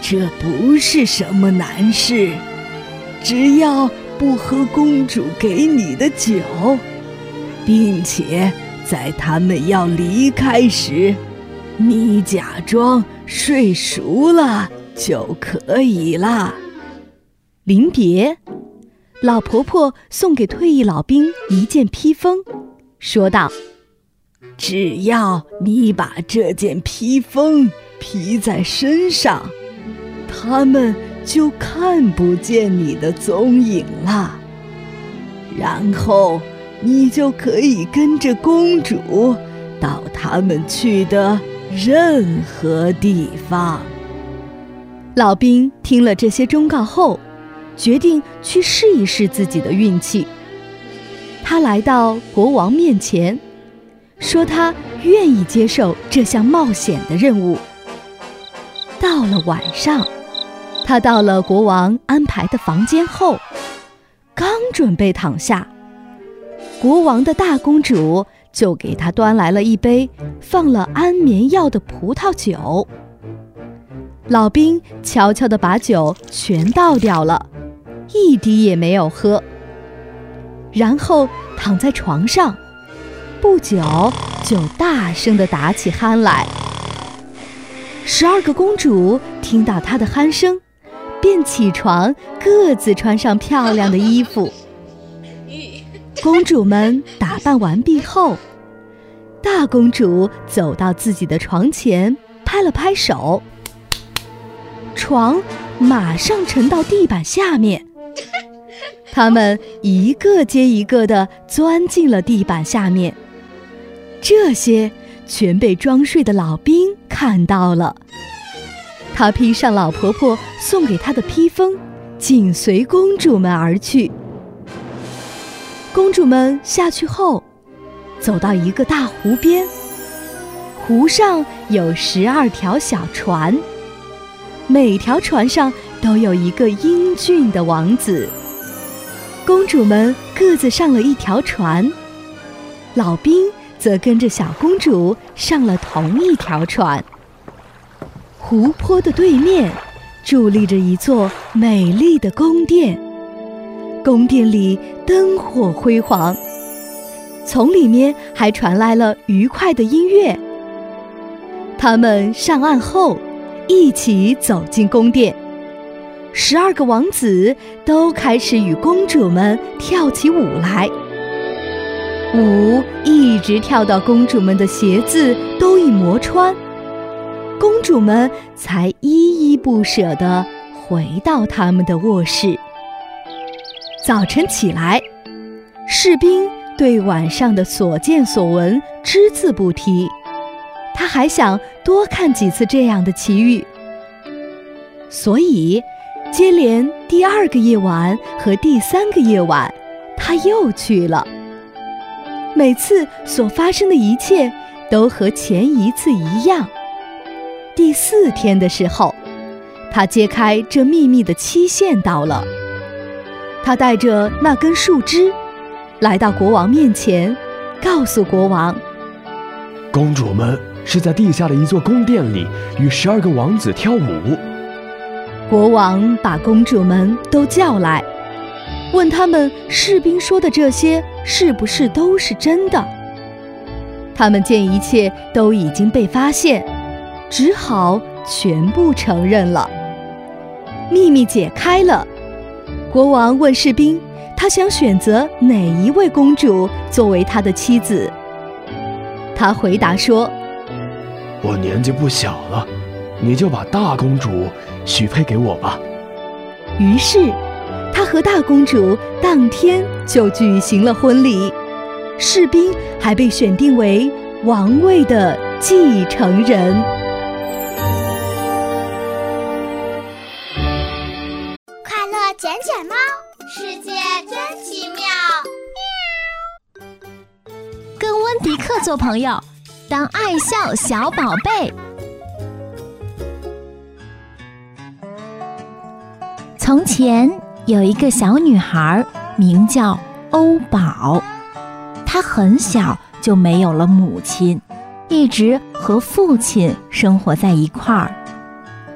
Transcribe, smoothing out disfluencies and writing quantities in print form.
这不是什么难事，只要不喝公主给你的酒，并且在他们要离开时，你假装睡熟了就可以了。 临别，老婆婆送给退役老兵一件披风，说道： 只要你把这件披风披在身上，他们就看不见你的踪影了。然后你就可以跟着公主到他们去的任何地方。 老兵听了这些忠告后，决定去试一试自己的运气。他来到国王面前，说他愿意接受这项冒险的任务。到了晚上，他到了国王安排的房间后，刚准备躺下，国王的大公主就给他端来了一杯放了安眠药的葡萄酒。老兵悄悄地把酒全倒掉了，一滴也没有喝，然后躺在床上，不久就大声地打起鼾来。12个公主听到他的鼾声，便起床，各自穿上漂亮的衣服。公主们打扮完毕后，大公主走到自己的床前，拍了拍手，床马上沉到地板下面。他们一个接一个地钻进了地板下面，这些全被装睡的老兵看到了。他披上老婆婆送给他的披风，紧随公主们而去。公主们下去后，走到一个大湖边，湖上有12条小船，每条船上都有一个英俊的王子。公主们各自上了一条船，老兵则跟着小公主上了同一条船。湖泊的对面伫立着一座美丽的宫殿，宫殿里灯火辉煌，从里面还传来了愉快的音乐。他们上岸后，一起走进宫殿，12个王子都开始与公主们跳起舞来。舞一直跳到公主们的鞋子都已磨穿，公主们才依依不舍地回到他们的卧室。早晨起来，士兵对晚上的所见所闻只字不提，他还想多看几次这样的奇遇，所以接连第2个夜晚和第3个夜晚，他又去了。每次所发生的一切都和前一次一样。第4天的时候，他揭开这秘密的期限到了。他带着那根树枝来到国王面前，告诉国王， 公主们是在地下的一座宫殿里与12个王子跳舞。 国王把公主们都叫来，问他们士兵说的这些是不是都是真的。他们见一切都已经被发现，只好全部承认了。秘密解开了，国王问士兵，他想选择哪一位公主作为他的妻子。他回答说， 我年纪不小了，你就把大公主许配给我吧。 于是他和大公主当天就举行了婚礼，士兵还被选定为王位的继承人。 快乐卷卷猫，世界真奇妙。 跟温迪克做朋友，当爱笑小宝贝。从前有一个小女孩，名叫欧宝。她很小就没有了母亲，一直和父亲生活在一块儿。